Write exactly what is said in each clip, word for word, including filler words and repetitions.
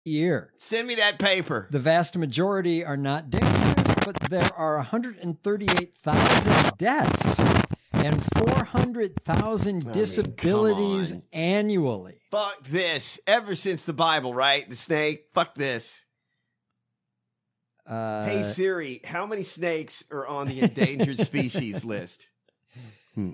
year. Send me that paper. The vast majority are not dangerous, but there are one hundred thirty-eight thousand deaths and four hundred thousand I disabilities mean, annually. Fuck this. Ever since the Bible, right? The snake. Fuck this. Uh, hey, Siri, how many snakes are on the endangered species list? Hmm.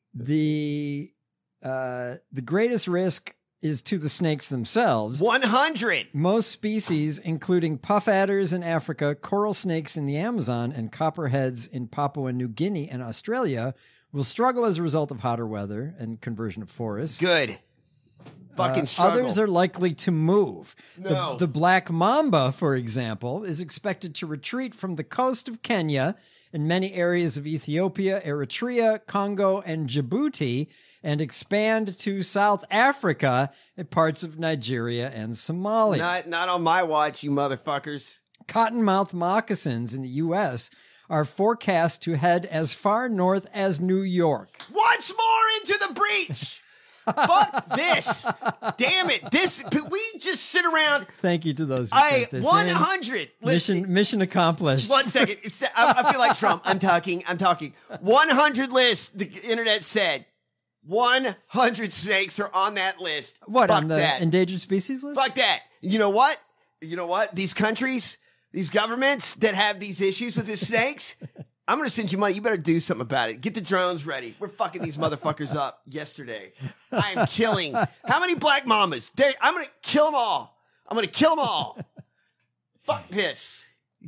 The uh, the greatest risk is to the snakes themselves. one hundred. Most species, including puff adders in Africa, coral snakes in the Amazon, and copperheads in Papua New Guinea and Australia, will struggle as a result of hotter weather and conversion of forests. Good. Fucking Uh, struggle. others are likely to move. No. The, the black mamba, for example, is expected to retreat from the coast of Kenya and many areas of Ethiopia, Eritrea, Congo, and Djibouti, and expand to South Africa and parts of Nigeria and Somalia. Not, not on my watch, you motherfuckers. Cottonmouth moccasins in the U S are forecast to head as far north as New York. Watch more into the breach. Fuck this. Damn it. This, we just sit around. Thank you to those who I, sent this one in. hundred. Mission, mission accomplished. One second. It's, I, I feel like Trump. I'm talking. I'm talking. one hundred lists, the internet said. one hundred snakes are on that list. What, Fuck on the that. endangered species list? Fuck that. You know what? You know what? These countries, these governments that have these issues with these snakes, I'm going to send you money. You better do something about it. Get the drones ready. We're fucking these motherfuckers up yesterday. I am killing. How many black mamas? They, I'm going to kill them all. I'm going to kill them all. Fuck this.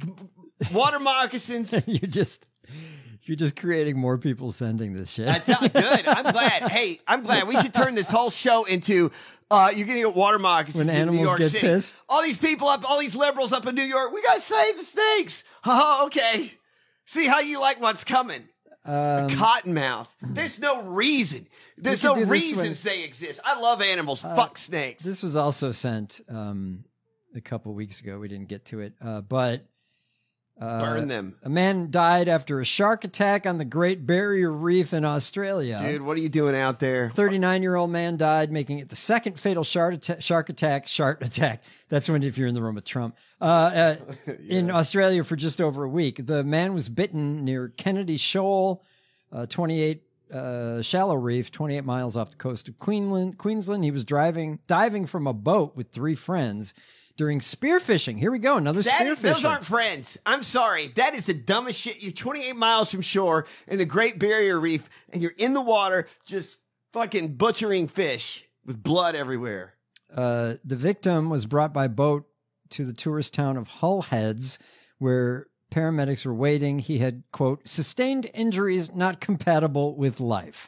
Water moccasins. You're just... You're just creating more people sending this shit. That's not good. I'm glad. Hey, I'm glad. We should turn this whole show into uh, you're going to get water moccasins When in New animals York get City. pissed. All these people up, all these liberals up in New York. We got to save the snakes. Oh, okay. See how you like what's coming. Um, Cottonmouth. There's no reason. There's could no do this reasons they exist. I love animals. Uh, Fuck snakes. This was also sent um, a couple weeks ago. We didn't get to it, uh, but uh, Burn them. A man died after a shark attack on the Great Barrier Reef in Australia. Dude, what are you doing out there? thirty-nine-year-old man died, making it the second fatal shark attack. Shark attack. Shark attack. That's when if you're in the room with Trump. Uh, uh, Yeah. In Australia for just over a week. The man was bitten near Kennedy Shoal, uh, twenty-eight uh, shallow reef, twenty-eight miles off the coast of Queensland. Queensland. He was driving, diving from a boat with three friends during spearfishing. Here we go, another That is, spearfishing. those aren't friends. I'm sorry. That is the dumbest shit. You're twenty-eight miles from shore in the Great Barrier Reef, and you're in the water just fucking butchering fish with blood everywhere. Uh, the victim was brought by boat to the tourist town of Hull Heads, where paramedics were waiting. He had, quote, sustained injuries not compatible with life.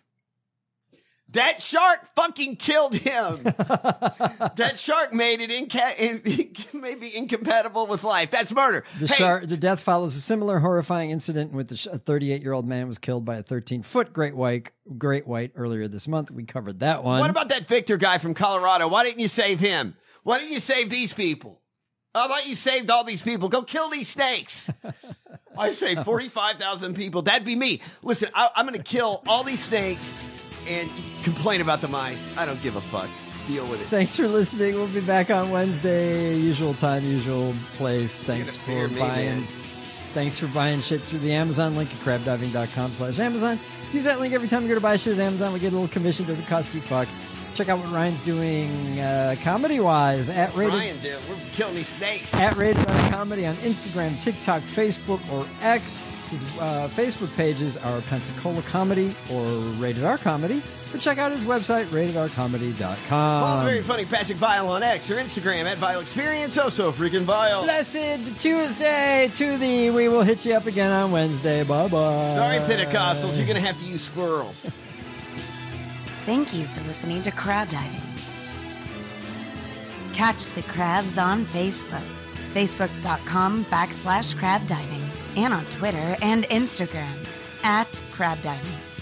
That shark fucking killed him. That shark made it inca- in, maybe incompatible with life. That's murder. The Hey, shark, the death follows a similar horrifying incident in which the sh- a thirty-eight-year-old man was killed by a thirteen-foot great white, great white earlier this month. We covered that one. what about that Victor guy from Colorado? Why didn't you save him? Why didn't you save these people? I thought you saved all these people. Go kill these snakes. I saved forty-five thousand people. That'd be me. Listen, I, I'm going to kill all these snakes and complain about the mice. I don't give a fuck. Deal with it. Thanks for listening. We'll be back on Wednesday. Usual time, usual place. Thanks for fear me, buying. man. Thanks for buying shit through the Amazon link at crabdiving.com slash Amazon. Use that link every time you go to buy shit at Amazon. We get a little commission. Doesn't cost you fuck. Check out what Ryan's doing uh, comedy-wise at Rated, Ryan, dude, we're killing these snakes. at Rated R Comedy on Instagram, TikTok, Facebook, or X. His uh, Facebook pages are Pensacola Comedy or Rated R Comedy. Or check out his website, rated r comedy dot com. Follow the very funny Patrick Vile on X or Instagram at Vile Experience. Oh, so freaking Vile. Blessed Tuesday to thee. We will hit you up again on Wednesday. Bye-bye. Sorry, Pentecostals. You're going to have to use squirrels. Thank you for listening to Crab Diving. Catch the crabs on Facebook, facebook.com backslash crab diving, and on Twitter and Instagram at crab diving.